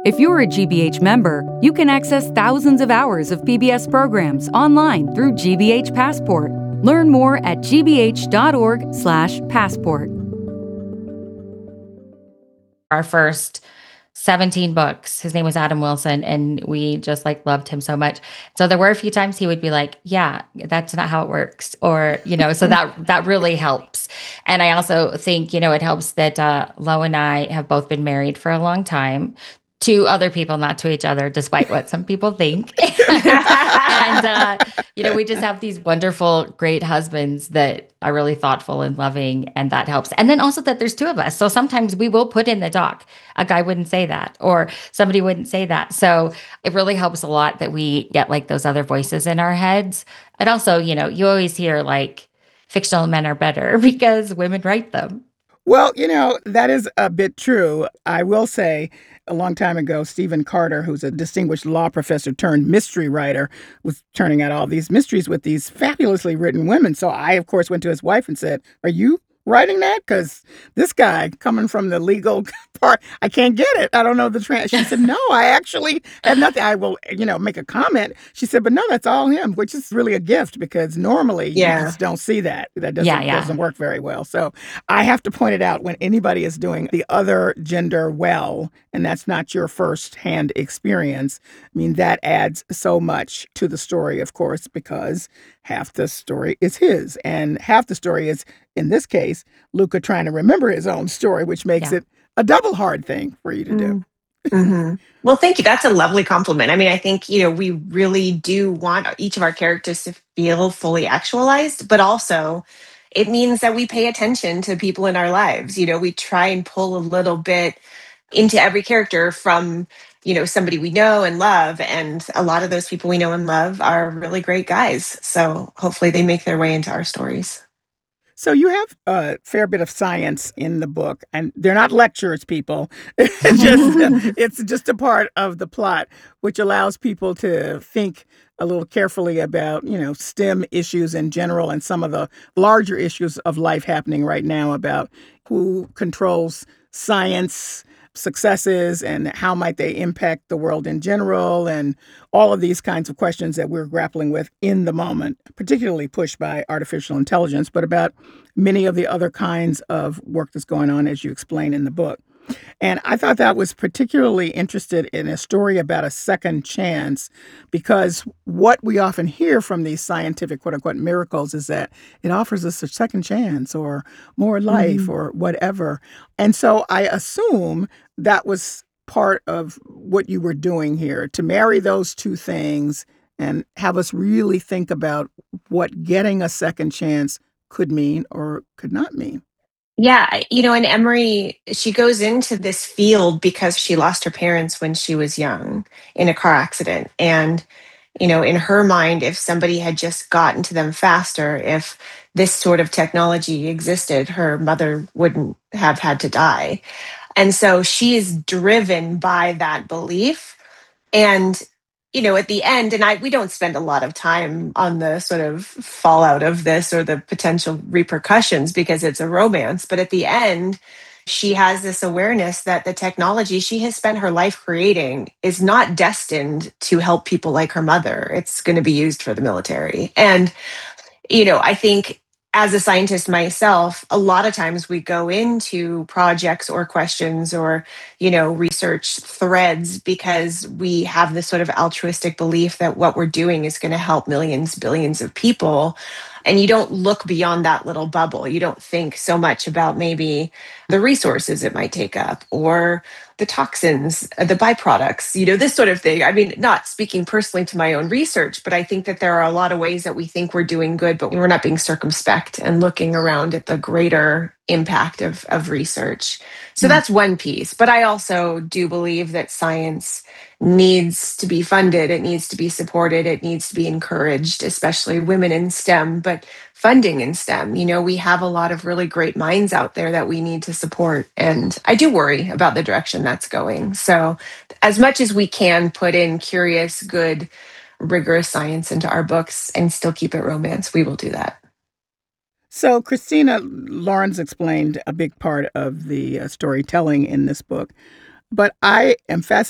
If you're a GBH member, you can access thousands of hours of PBS programs online through GBH Passport. Learn more at gbh.org/passport. Our first 17 books. His name was Adam Wilson, and we just loved him so much. So there were a few times he would be like, "Yeah, that's not how it works," or so that really helps. And I also think it helps that Lo and I have both been married for a long time to other people, not to each other, despite what some people think. And we just have these wonderful, great husbands that are really thoughtful and loving, and that helps. And then also that there's two of us, so sometimes we will put in the doc, a guy wouldn't say that, or somebody wouldn't say that. So it really helps a lot that we get those other voices in our heads. And also, you always hear fictional men are better because women write them. Well, that is a bit true. I will say a long time ago, Stephen Carter, who's a distinguished law professor turned mystery writer, was turning out all these mysteries with these fabulously written women. So I, of course, went to his wife and said, "Are you writing that? Because this guy coming from the legal part, I can't get it. I don't know the trans." She said, "No, I actually had nothing. I will, make a comment." She said, "But no, that's all him," which is really a gift because normally you just don't see that. That doesn't work very well. So I have to point it out when anybody is doing the other gender well, and that's not your first-hand experience. I mean, that adds so much to the story, of course, because half the story is his, and half the story is, in this case, Luca trying to remember his own story, which makes it a double hard thing for you to do. Mm-hmm. Well, thank you. That's a lovely compliment. I mean, I think, we really do want each of our characters to feel fully actualized, but also it means that we pay attention to people in our lives. We try and pull a little bit into every character from, somebody we know and love. And a lot of those people we know and love are really great guys. So hopefully they make their way into our stories. So you have a fair bit of science in the book, and they're not lectures, people. It's just a part of the plot, which allows people to think a little carefully about, STEM issues in general and some of the larger issues of life happening right now about who controls science successes and how might they impact the world in general, and all of these kinds of questions that we're grappling with in the moment, particularly pushed by artificial intelligence, but about many of the other kinds of work that's going on, as you explain in the book. And I thought that was particularly interested in a story about a second chance, because what we often hear from these scientific quote unquote miracles is that it offers us a second chance or more life or whatever. And so I assume that was part of what you were doing here, to marry those two things and have us really think about what getting a second chance could mean or could not mean. Yeah, and Emery, she goes into this field because she lost her parents when she was young in a car accident. And, in her mind, if somebody had just gotten to them faster, if this sort of technology existed, her mother wouldn't have had to die. And so she is driven by that belief. And at the end, and we don't spend a lot of time on the sort of fallout of this or the potential repercussions because it's a romance, but at the end she has this awareness that the technology she has spent her life creating is not destined to help people like her mother. It's going to be used for the military. And I think as a scientist myself, a lot of times we go into projects or questions or, research threads because we have this sort of altruistic belief that what we're doing is going to help millions, billions of people. And you don't look beyond that little bubble. You don't think so much about maybe the resources it might take up or the toxins, the byproducts, this sort of thing. I mean, not speaking personally to my own research, but I think that there are a lot of ways that we think we're doing good, but we're not being circumspect and looking around at the greater impact of research. So that's one piece. But I also do believe that science needs to be funded, it needs to be supported, it needs to be encouraged, especially women in STEM, but funding in STEM. We have a lot of really great minds out there that we need to support. And I do worry about the direction that's going. So as much as we can put in curious, good, rigorous science into our books and still keep it romance, we will do that. So, Christina, Lauren's explained a big part of the storytelling in this book, but I am fascinated